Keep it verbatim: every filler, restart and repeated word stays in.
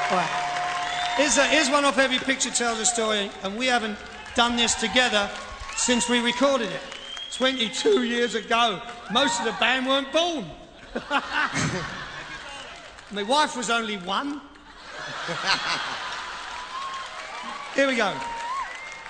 Right. Here's, a, here's one off Every Picture Tells a Story, and we haven't done this together since we recorded it. twenty-two years ago. Most of the band weren't born. My wife was only one. Here we go.